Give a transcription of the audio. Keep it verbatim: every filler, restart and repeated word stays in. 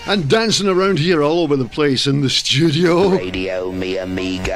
and dancing around here all over the place in the studio. Radio Mi Amigo.